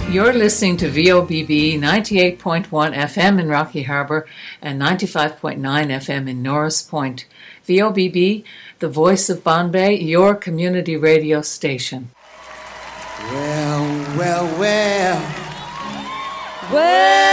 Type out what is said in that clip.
You're listening to VOBB 98.1 FM in Rocky Harbour and 95.9 FM in Norris Point. VOBB, the voice of Bombay, your community radio station. Well. Well.